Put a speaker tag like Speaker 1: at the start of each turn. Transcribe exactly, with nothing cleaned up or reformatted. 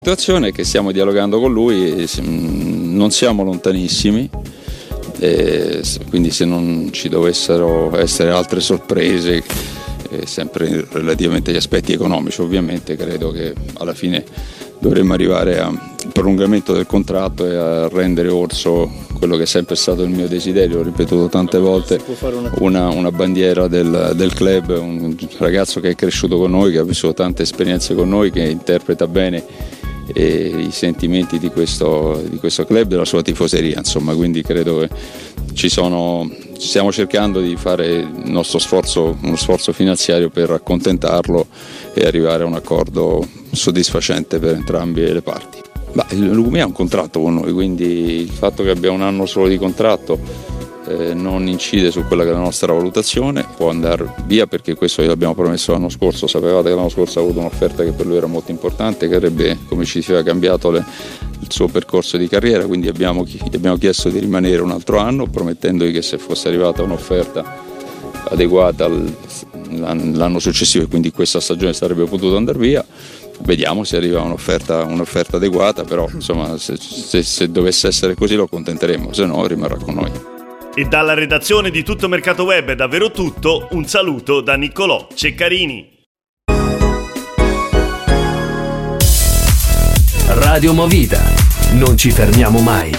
Speaker 1: La situazione è che stiamo dialogando con lui, non siamo lontanissimi, e quindi se non ci dovessero essere altre sorprese, sempre relativamente agli aspetti economici ovviamente, credo che alla fine dovremmo arrivare al prolungamento del contratto e a rendere Orso quello che è sempre stato il mio desiderio, l'ho ripetuto tante volte, una, una bandiera del, del club, un ragazzo che è cresciuto con noi, che ha vissuto tante esperienze con noi, che interpreta bene e i sentimenti di questo, di questo club, della sua tifoseria, insomma, quindi credo che ci sono, stiamo cercando di fare il nostro sforzo, uno sforzo finanziario per accontentarlo e arrivare a un accordo soddisfacente per entrambe le parti. Ma il Lugumia ha un contratto con noi, quindi il fatto che abbia un anno solo di contratto eh, non incide su quella che è la nostra valutazione, può andare via perché questo l'abbiamo promesso l'anno scorso, sapevate che l'anno scorso ha avuto un'offerta che per lui era molto importante, che avrebbe, come ci diceva, cambiato le, il suo percorso di carriera, quindi abbiamo, gli abbiamo chiesto di rimanere un altro anno, promettendogli che se fosse arrivata un'offerta adeguata l'anno successivo e quindi questa stagione sarebbe potuto andare via. Vediamo se arriva un'offerta, un'offerta adeguata, però insomma se, se, se dovesse essere così lo accontenteremo, se no rimarrà con noi.
Speaker 2: E dalla redazione di Tutto Mercato Web è davvero tutto, un saluto da Niccolò Ceccarini.
Speaker 3: Radio Movida, non ci fermiamo mai.